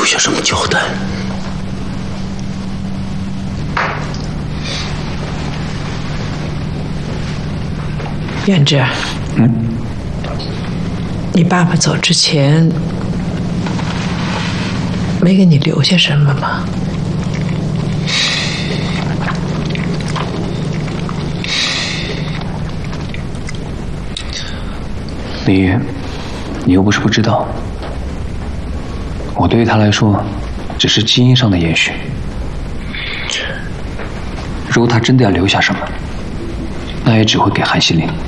下什么交代？ 元志，你爸爸走之前没给你留下什么吗？ 你又不是不知道，我对于他来说，只是基因上的延续。如果他真的要留下什么，那也只会给韩希林。